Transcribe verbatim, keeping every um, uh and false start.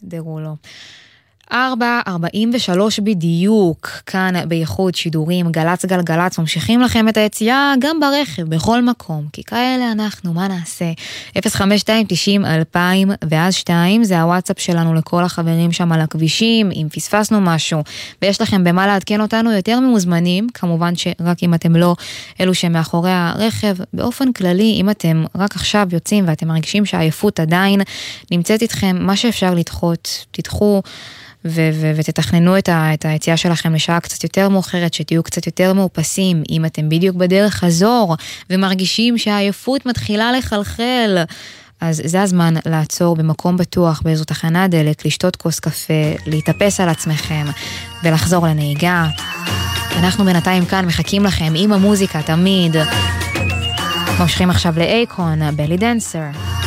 דרולו. ארבע ארבעים ושלוש בדיוק, כאן בייחוד שידורים, גלץ גלגלץ, ממשיכים לכם את היציאה גם ברכב, בכל מקום, כי כאלה אנחנו, מה נעשה? אפס חמש שתיים תשעים אלפיים ואז שתיים, זה הוואטסאפ שלנו לכל החברים שם על הכבישים, אם פספסנו משהו, ויש לכם במה לעדכן אותנו יותר ממוזמנים, כמובן שרק אם אתם לא אלו שמאחורי הרכב, באופן כללי, אם אתם רק עכשיו יוצאים ואתם מרגישים שהעייפות עדיין נמצאת איתכם, מה שאפשר לדחות, תדחו, ו- ו- ותתכננו את, ה- את היציאה שלכם לשעה קצת יותר מאוחרת, שתהיו קצת יותר מאופסים, אם אתם בדיוק בדרך חזור, ומרגישים שהעייפות מתחילה לחלחל, אז זה הזמן לעצור במקום בטוח, באיזו תחנת דלק, לשתות כוס קפה, להתאפס על עצמכם, ולחזור לנהיגה. אנחנו בינתיים כאן מחכים לכם עם המוזיקה תמיד. ממשיכים עכשיו לאייקון, בלי דנסר.